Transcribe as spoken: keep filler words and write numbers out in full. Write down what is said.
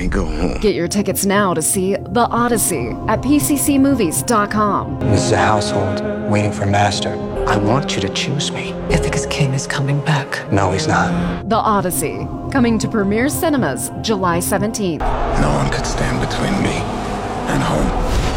me go home. Get your tickets now to see The Odyssey at P C C movies dot com. This is a household waiting for master. I want you to choose me. Ithaca's king is coming back. No, he's not. The Odyssey, coming to Premiere Cinemas July seventeenth. No one could stand between me and home.